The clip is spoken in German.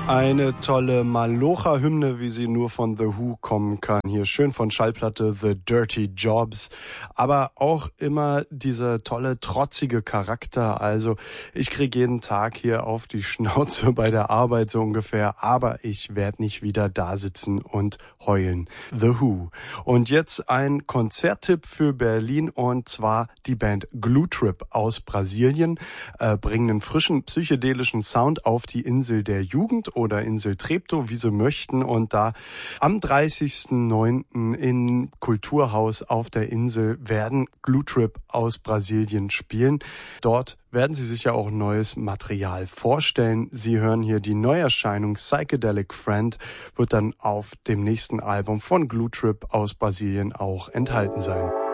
Eine tolle Malocha-Hymne, wie sie nur von The Who kommen kann. Hier schön von Schallplatte The Dirty Jobs. Aber auch immer dieser tolle, trotzige Charakter. Also ich kriege jeden Tag hier auf die Schnauze bei der Arbeit so ungefähr. Aber ich werde nicht wieder da sitzen und heulen. The Who. Und jetzt ein Konzerttipp für Berlin. Und zwar die Band Glue Trip aus Brasilien. Bringen einen frischen psychedelischen Sound auf die Insel der Jugend oder Insel Treptow, wie sie möchten. Und da am 30.09. im Kulturhaus auf der Insel werden Glue Trip aus Brasilien spielen. Dort werden sie sich ja auch neues Material vorstellen. Sie hören hier die Neuerscheinung Psychedelic Friend, wird dann auf dem nächsten Album von Glue Trip aus Brasilien auch enthalten sein.